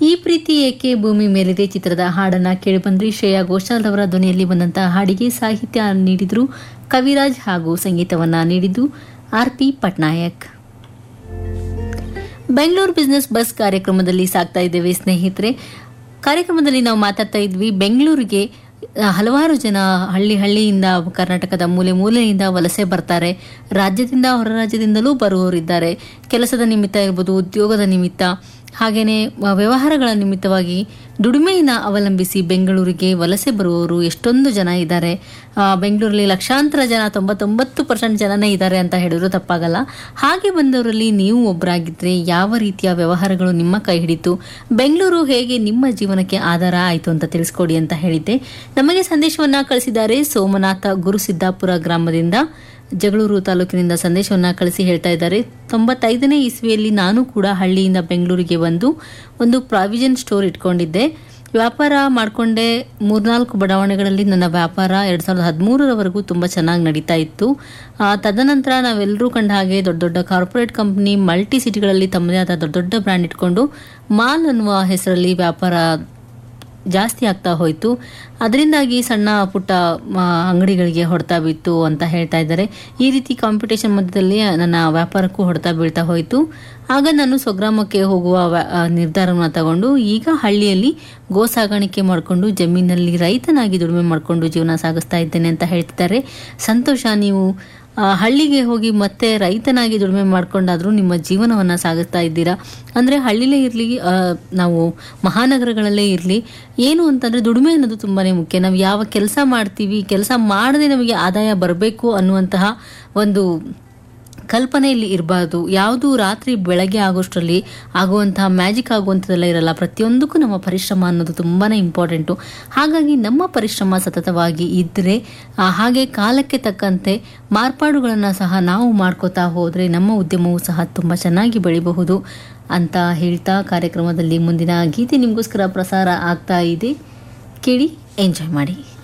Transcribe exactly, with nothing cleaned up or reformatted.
ಈ ಪ್ರೀತಿ ಏಕೆ ಭೂಮಿ ಮೇಲಿದೆ ಚಿತ್ರದ ಹಾಡನ್ನ ಕೇಳಿಬಂದ್ರಿ. ಶ್ರೇಯಾ ಘೋಷಾಲ್ ಅವರ ಧ್ವನಿಯಲ್ಲಿ ಬಂದಂತಹ ಹಾಡಿಗೆ ಸಾಹಿತ್ಯ ನೀಡಿದ್ರು ಕವಿರಾಜ್ ಹಾಗೂ ಸಂಗೀತವನ್ನ ನೀಡಿದ್ದು R P Patnaik. Bengaluru business bus ಕಾರ್ಯಕ್ರಮದಲ್ಲಿ ಸಾಗ್ತಾ ಇದ್ದೇವೆ ಸ್ನೇಹಿತರೆ. ಕಾರ್ಯಕ್ರಮದಲ್ಲಿ ನಾವು ಮಾತಾಡ್ತಾ ಇದ್ವಿ, ಬೆಂಗಳೂರಿಗೆ ಹಲವಾರು ಜನ ಹಳ್ಳಿ ಹಳ್ಳಿಯಿಂದ ಕರ್ನಾಟಕದ ಮೂಲೆ ಮೂಲೆಯಿಂದ ವಲಸೆ ಬರ್ತಾರೆ. ರಾಜ್ಯದಿಂದ ಹೊರ ರಾಜ್ಯದಿಂದಲೂ ಬರುವವರಿದ್ದಾರೆ. ಕೆಲಸದ ನಿಮಿತ್ತ ಇರ್ಬೋದು, ಉದ್ಯೋಗದ ನಿಮಿತ್ತ, ಹಾಗೆಯೇ ವ್ಯವಹಾರಗಳ ನಿಮಿತ್ತವಾಗಿ ದುಡಿಮೆಯನ್ನು ಅವಲಂಬಿಸಿ ಬೆಂಗಳೂರಿಗೆ ವಲಸೆ ಬರುವವರು ಎಷ್ಟೊಂದು ಜನ ಇದ್ದಾರೆ. ಬೆಂಗಳೂರಲ್ಲಿ ಲಕ್ಷಾಂತರ ಜನ, ತೊಂಬತ್ತೊಂಬತ್ತು ಪರ್ಸೆಂಟ್ ಜನನೇ ಇದ್ದಾರೆ ಅಂತ ಹೇಳಿದ್ರು ತಪ್ಪಾಗಲ್ಲ. ಹಾಗೆ ಬಂದವರಲ್ಲಿ ನೀವು ಒಬ್ಬರಾಗಿದ್ದರೆ ಯಾವ ರೀತಿಯ ವ್ಯವಹಾರಗಳು ನಿಮ್ಮ ಕೈ ಹಿಡಿತು, ಬೆಂಗಳೂರು ಹೇಗೆ ನಿಮ್ಮ ಜೀವನಕ್ಕೆ ಆಧಾರ ಆಯಿತು ಅಂತ ತಿಳಿಸ್ಕೊಡಿ ಅಂತ ಹೇಳಿದ್ದೆ. ನಮಗೆ ಸಂದೇಶವನ್ನ ಕಳಿಸಿದ್ದಾರೆ ಸೋಮನಾಥ ಗುರುಸಿದ್ದಾಪುರ ಗ್ರಾಮದಿಂದ, ಜಗಳೂರು ತಾಲೂಕಿನಿಂದ ಸಂದೇಶವನ್ನ ಕಳಿಸಿ ಹೇಳ್ತಾ ಇದ್ದಾರೆ, ತೊಂಬತ್ತೈದನೇ ಇಸ್ವಿಯಲ್ಲಿ ನಾನು ಕೂಡ ಹಳ್ಳಿಯಿಂದ ಬೆಂಗಳೂರಿಗೆ ಬಂದು ಒಂದು ಪ್ರಾವಿಷನ್ ಸ್ಟೋರ್ ಇಟ್ಕೊಂಡಿದ್ದೆ. ವ್ಯಾಪಾರ ಮಾಡಿಕೊಂಡೆ. ಮೂರ್ನಾಲ್ಕು ಬಡಾವಣೆಗಳಲ್ಲಿ ನನ್ನ ವ್ಯಾಪಾರ ಎರಡು ಸಾವಿರದ ಹದಿಮೂರರವರೆಗೂ ತುಂಬ ಚೆನ್ನಾಗಿ ನಡೀತಾ ಇತ್ತು. ತದನಂತರ ನಾವೆಲ್ಲರೂ ಕಂಡ ಹಾಗೆ ದೊಡ್ಡ ದೊಡ್ಡ ಕಾರ್ಪೊರೇಟ್ ಕಂಪ್ನಿ ಮಲ್ಟಿ ಸಿಟಿಗಳಲ್ಲಿ ತಮ್ಮದೇ ಆದ ದೊಡ್ಡ ದೊಡ್ಡ ಬ್ರ್ಯಾಂಡ್ ಇಟ್ಕೊಂಡು ಮಾಲ್ ಅನ್ನುವ ಹೆಸರಲ್ಲಿ ವ್ಯಾಪಾರ ಜಾಸ್ತಿ ಆಗ್ತಾ ಹೋಯಿತು. ಅದರಿಂದಾಗಿ ಸಣ್ಣ ಪುಟ್ಟ ಅಂಗಡಿಗಳಿಗೆ ಹೊಡೆತ ಬಿತ್ತು ಅಂತ ಹೇಳ್ತಾ ಇದ್ದಾರೆ. ಈ ರೀತಿ ಕಾಂಪಿಟೇಷನ್ ಮಧ್ಯದಲ್ಲಿ ನನ್ನ ವ್ಯಾಪಾರಕ್ಕೂ ಹೊಡೆತ ಬೀಳ್ತಾ ಹೋಯಿತು. ಆಗ ನಾನು ಸ್ವಗ್ರಾಮಕ್ಕೆ ಹೋಗುವ ನಿರ್ಧಾರವನ್ನು ತಗೊಂಡು ಈಗ ಹಳ್ಳಿಯಲ್ಲಿ ಗೋ ಸಾಗಾಣಿಕೆ ಮಾಡಿಕೊಂಡು ಜಮೀನಲ್ಲಿ ರೈತನಾಗಿ ದುಡಿಮೆ ಮಾಡಿಕೊಂಡು ಜೀವನ ಸಾಗಿಸ್ತಾ ಇದ್ದೇನೆ ಅಂತ ಹೇಳ್ತಿದ್ದಾರೆ. ಸಂತೋಷ. ನೀವು ಹಳ್ಳಿಗೆ ಹೋಗಿ ಮತ್ತೆ ರೈತನಾಗಿ ದುಡಿಮೆ ಮಾಡ್ಕೊಂಡಾದ್ರೂ ನಿಮ್ಮ ಜೀವನವನ್ನು ಸಾಗಿಸ್ತಾ ಇದ್ದೀರಾ. ಅಂದರೆ ಹಳ್ಳಿಲೇ ಇರಲಿ, ನಾವು ಮಹಾನಗರಗಳಲ್ಲೇ ಇರಲಿ, ಏನು ಅಂತಂದರೆ ದುಡಿಮೆ ಅನ್ನೋದು ತುಂಬಾ ಮುಖ್ಯ. ನಾವು ಯಾವ ಕೆಲಸ ಮಾಡ್ತೀವಿ, ಕೆಲಸ ಮಾಡದೆ ನಮಗೆ ಆದಾಯ ಬರಬೇಕು ಅನ್ನುವಂತಹ ಒಂದು ಕಲ್ಪನೆಯಲ್ಲಿ ಇರಬಾರ್ದು. ಯಾವುದು ರಾತ್ರಿ ಬೆಳಗ್ಗೆ ಆಗೋಷ್ಟರಲ್ಲಿ ಆಗುವಂತಹ ಮ್ಯಾಜಿಕ್ ಆಗುವಂಥದ್ದೆಲ್ಲ ಇರಲ್ಲ. ಪ್ರತಿಯೊಂದಕ್ಕೂ ನಮ್ಮ ಪರಿಶ್ರಮ ಅನ್ನೋದು ತುಂಬಾ ಇಂಪಾರ್ಟೆಂಟು. ಹಾಗಾಗಿ ನಮ್ಮ ಪರಿಶ್ರಮ ಸತತವಾಗಿ ಇದ್ದರೆ, ಹಾಗೆ ಕಾಲಕ್ಕೆ ತಕ್ಕಂತೆ ಮಾರ್ಪಾಡುಗಳನ್ನು ಸಹ ನಾವು ಮಾಡ್ಕೋತಾ ಹೋದರೆ ನಮ್ಮ ಉದ್ಯಮವು ಸಹ ತುಂಬ ಚೆನ್ನಾಗಿ ಬೆಳಿಬಹುದು ಅಂತ ಹೇಳ್ತಾ ಕಾರ್ಯಕ್ರಮದಲ್ಲಿ ಮುಂದಿನ ಗೀತೆ ನಿಮಗೋಸ್ಕರ ಪ್ರಸಾರ ಆಗ್ತಾ ಇದೆ. ಕೇಳಿ, ಎಂಜಾಯ್ ಮಾಡಿ.